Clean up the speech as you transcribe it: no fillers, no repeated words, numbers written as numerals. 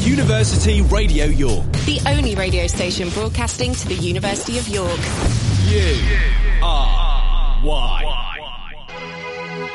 University Radio York. The only radio station broadcasting to the University of York. URY.